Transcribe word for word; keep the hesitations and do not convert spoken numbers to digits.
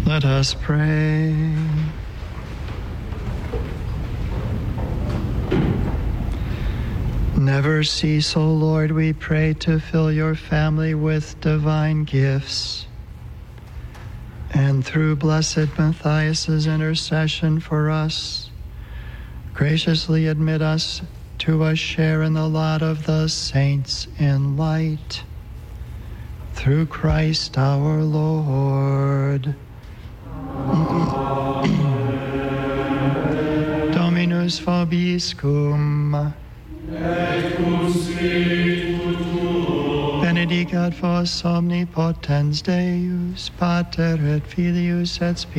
Let us pray. Never cease, O Lord, we pray, to fill your family with divine gifts. And through blessed Matthias' intercession for us, graciously admit us to a share in the lot of the saints in light. Through Christ our Lord. Dominus vobiscum. Et cum spiritu tuo. Benedicat vos omnipotens Deus, Pater et Filius et Spiritus